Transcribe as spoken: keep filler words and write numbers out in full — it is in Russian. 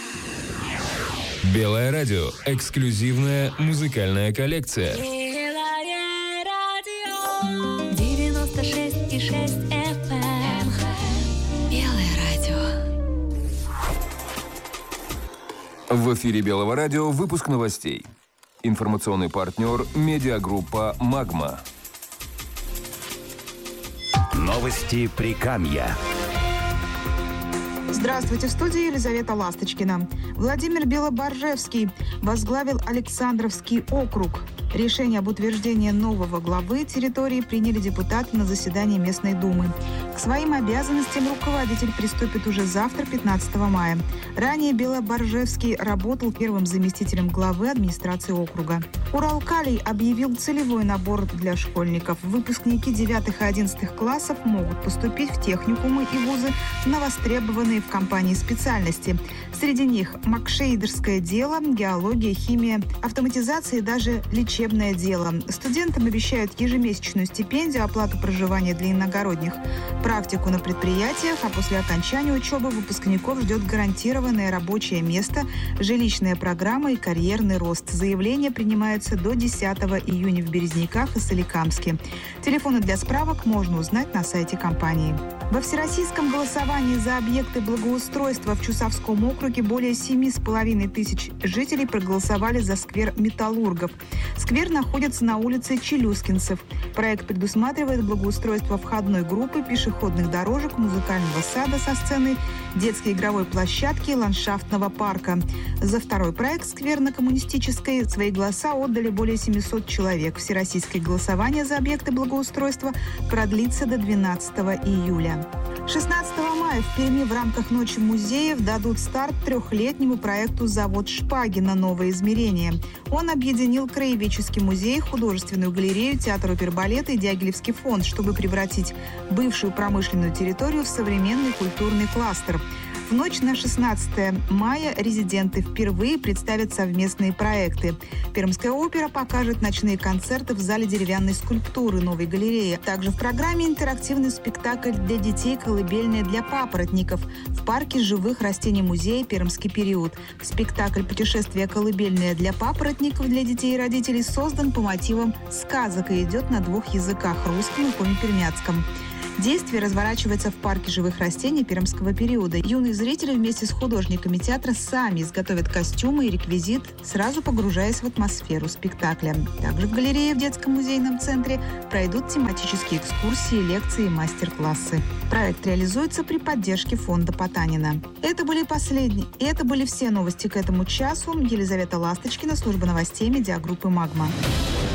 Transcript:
Белое радио. Эксклюзивная музыкальная коллекция. девяносто шесть и шесть эф эм. Белое радио. В эфире Белого радио выпуск новостей. Информационный партнер – медиагруппа «Магма». Новости Прикамья. Здравствуйте, в студии Елизавета Ласточкина. Владимир Белоборжевский возглавил Александровский округ. Решение об утверждении нового главы территории приняли депутаты на заседании местной думы. К своим обязанностям руководитель приступит уже завтра, пятнадцатого мая. Ранее Белоборжевский работал первым заместителем главы администрации округа. Уралкалий объявил целевой набор для школьников. Выпускники девятых и одиннадцатых классов могут поступить в техникумы и вузы на востребованные в компании специальности. Среди них макшейдерское дело, геология, химия, автоматизация и даже лечебное дело. Студентам обещают ежемесячную стипендию, оплату проживания для иногородних, практику на предприятиях, а после окончания учебы выпускников ждет гарантированное рабочее место, жилищная программа и карьерный рост. Заявление принимается до десятого июня в Березниках и Соликамске. Телефоны для справок можно узнать на сайте компании. Во всероссийском голосовании за объекты благоустройства в Чусовском округе более семи с половиной тысяч жителей проголосовали за сквер Металлургов. Сквер находится на улице Челюскинцев. Проект предусматривает благоустройство входной группы, пешеходных дорожек, музыкального сада со сценой, детской игровой площадки и ландшафтного парка. За второй проект «Сквер на Коммунистической» свои голоса отдали более семисот человек. Всероссийское голосование за объекты благоустройства продлится до двенадцатого июля. шестнадцатого мая в Перми в рамках Ночи музеев дадут старт трехлетнему проекту «Завод Шпагина. Новое измерение». Он объединил Краеведческий музей, художественную галерею, театр оперы и балета и Дягилевский фонд, чтобы превратить бывшую промышленную территорию в современный культурный кластер. В ночь на шестнадцатое мая резиденты впервые представят совместные проекты. Пермская опера покажет ночные концерты в зале деревянной скульптуры новой галереи. Также в программе интерактивный спектакль для детей «Колыбельная для папоротников» в парке живых растений музея «Пермский период». Спектакль «Путешествие колыбельная для папоротников» для детей и родителей создан по мотивам сказок и идет на двух языках – русском и коми-пермяцком. Действие разворачивается в парке живых растений Пермского периода. Юные зрители вместе с художниками театра сами изготовят костюмы и реквизит, сразу погружаясь в атмосферу спектакля. Также в галерее в детском музейном центре пройдут тематические экскурсии, лекции и мастер-классы. Проект реализуется при поддержке фонда Потанина. Это были последние. И это были все новости к этому часу. Елизавета Ласточкина, служба новостей медиагруппы «Магма».